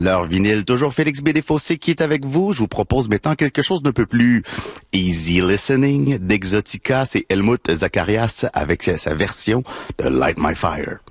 Leur vinyle, toujours Félix B. Desfossés qui est avec vous. Je vous propose maintenant quelque chose d'un peu plus easy listening. D'Exotica, c'est Helmut Zacharias avec sa version de Light My Fire.